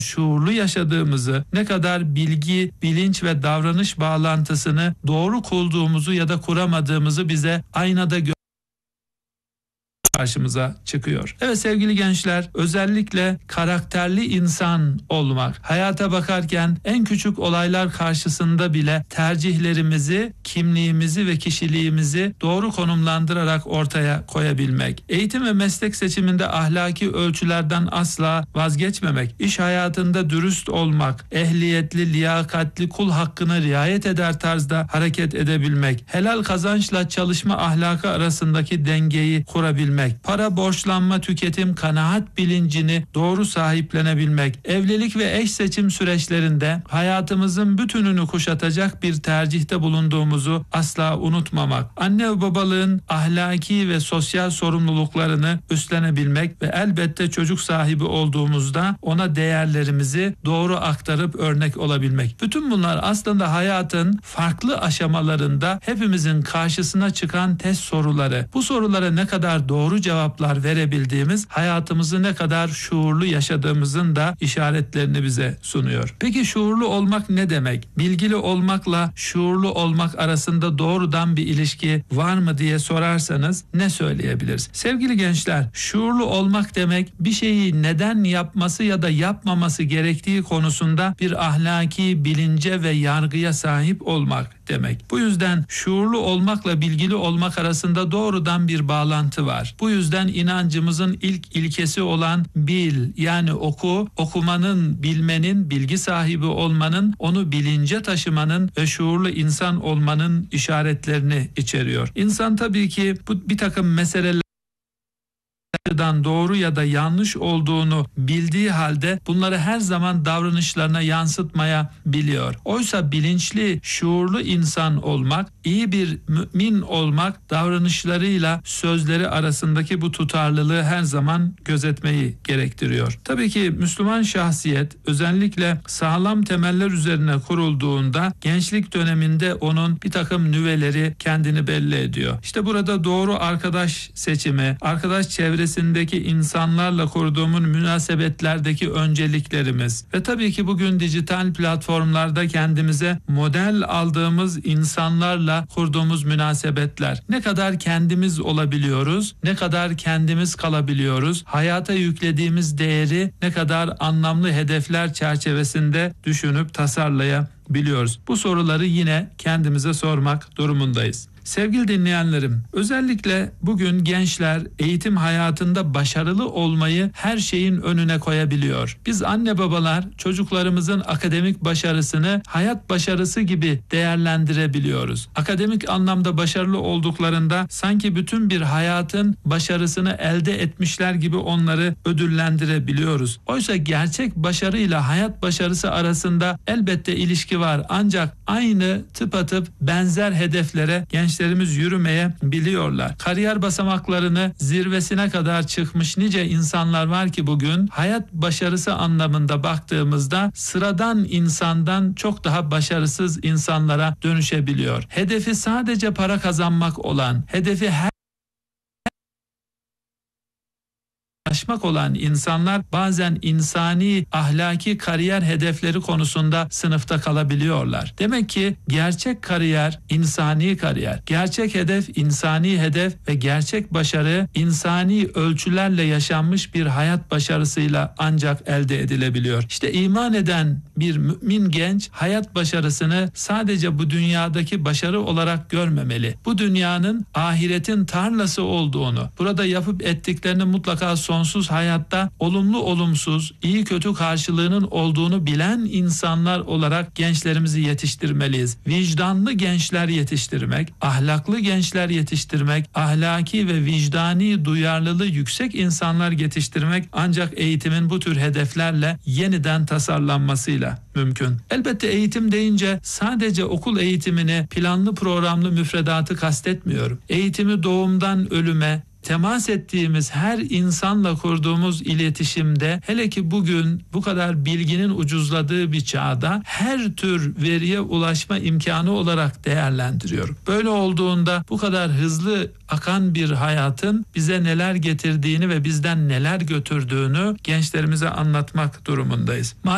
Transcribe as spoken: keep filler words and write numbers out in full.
şuurlu yaşadığımızı, ne kadar bilgi, bilinç ve davranış bağlantısını doğru kurduğumuzu ya da kuramadığımızı bize aynada gö- karşımıza çıkıyor. Evet sevgili gençler, özellikle karakterli insan olmak, hayata bakarken en küçük olaylar karşısında bile tercihlerimizi, kimliğimizi ve kişiliğimizi doğru konumlandırarak ortaya koyabilmek, eğitim ve meslek seçiminde ahlaki ölçülerden asla vazgeçmemek, iş hayatında dürüst olmak, ehliyetli, liyakatli, kul hakkına riayet eder tarzda hareket edebilmek, helal kazançla çalışma ahlakı arasındaki dengeyi kurabilmek, para, borçlanma, tüketim, kanaat bilincini doğru sahiplenebilmek, evlilik ve eş seçim süreçlerinde hayatımızın bütününü kuşatacak bir tercihte bulunduğumuzu asla unutmamak, anne ve babalığın ahlaki ve sosyal sorumluluklarını üstlenebilmek ve elbette çocuk sahibi olduğumuzda ona değerlerimizi doğru aktarıp örnek olabilmek. Bütün bunlar aslında hayatın farklı aşamalarında hepimizin karşısına çıkan test soruları. Bu sorulara ne kadar doğru cevaplar verebildiğimiz, hayatımızı ne kadar şuurlu yaşadığımızın da işaretlerini bize sunuyor. Peki şuurlu olmak ne demek? Bilgili olmakla şuurlu olmak arasında doğrudan bir ilişki var mı diye sorarsanız ne söyleyebiliriz? Sevgili gençler, şuurlu olmak demek bir şeyi neden yapması ya da yapmaması gerektiği konusunda bir ahlaki bilince ve yargıya sahip olmak demek. Bu yüzden şuurlu olmakla bilgili olmak arasında doğrudan bir bağlantı var. Bu yüzden inancımızın ilk ilkesi olan bil, yani oku, okumanın, bilmenin, bilgi sahibi olmanın, onu bilince taşımanın ve şuurlu insan olmanın işaretlerini içeriyor. İnsan tabii ki bu bir takım meseleler doğru ya da yanlış olduğunu bildiği halde bunları her zaman davranışlarına yansıtmaya biliyor. Oysa bilinçli, şuurlu insan olmak, iyi bir mümin olmak, davranışlarıyla sözleri arasındaki bu tutarlılığı her zaman gözetmeyi gerektiriyor. Tabii ki Müslüman şahsiyet özellikle sağlam temeller üzerine kurulduğunda gençlik döneminde onun bir takım nüveleri kendini belli ediyor. İşte burada doğru arkadaş seçimi, arkadaş çevresi deki insanlarla kurduğumuz münasebetlerdeki önceliklerimiz ve tabii ki bugün dijital platformlarda kendimize model aldığımız insanlarla kurduğumuz münasebetler. Ne kadar kendimiz olabiliyoruz, ne kadar kendimiz kalabiliyoruz, hayata yüklediğimiz değeri ne kadar anlamlı hedefler çerçevesinde düşünüp tasarlayabiliyoruz. Bu soruları yine kendimize sormak durumundayız. Sevgili dinleyenlerim, özellikle bugün gençler eğitim hayatında başarılı olmayı her şeyin önüne koyabiliyor. Biz anne babalar çocuklarımızın akademik başarısını hayat başarısı gibi değerlendirebiliyoruz. Akademik anlamda başarılı olduklarında sanki bütün bir hayatın başarısını elde etmişler gibi onları ödüllendirebiliyoruz. Oysa gerçek başarıyla hayat başarısı arasında elbette ilişki var. Ancak aynı tıpatıp benzer hedeflere gençler gençlerimiz yürümeye biliyorlar. Kariyer basamaklarını zirvesine kadar çıkmış nice insanlar var ki bugün hayat başarısı anlamında baktığımızda sıradan insandan çok daha başarısız insanlara dönüşebiliyor. Hedefi sadece para kazanmak olan, hedefi her aşmak olan insanlar bazen insani, ahlaki kariyer hedefleri konusunda sınıfta kalabiliyorlar. Demek ki gerçek kariyer, insani kariyer. Gerçek hedef, insani hedef ve gerçek başarı insani ölçülerle yaşanmış bir hayat başarısıyla ancak elde edilebiliyor. İşte iman eden bir mümin genç hayat başarısını sadece bu dünyadaki başarı olarak görmemeli. Bu dünyanın ahiretin tarlası olduğunu, burada yapıp ettiklerini mutlaka sonsuz hayatta olumlu olumsuz, iyi kötü karşılığının olduğunu bilen insanlar olarak gençlerimizi yetiştirmeliyiz. Vicdanlı gençler yetiştirmek, ahlaklı gençler yetiştirmek, ahlaki ve vicdani duyarlılığı yüksek insanlar yetiştirmek ancak eğitimin bu tür hedeflerle yeniden tasarlanmasıyla mümkün. Elbette eğitim deyince sadece okul eğitimini, planlı programlı müfredatı kastetmiyorum. Eğitimi doğumdan ölüme, temas ettiğimiz her insanla kurduğumuz iletişimde, hele ki bugün bu kadar bilginin ucuzladığı bir çağda her tür veriye ulaşma imkanı olarak değerlendiriyorum. Böyle olduğunda bu kadar hızlı akan bir hayatın bize neler getirdiğini ve bizden neler götürdüğünü gençlerimize anlatmak durumundayız.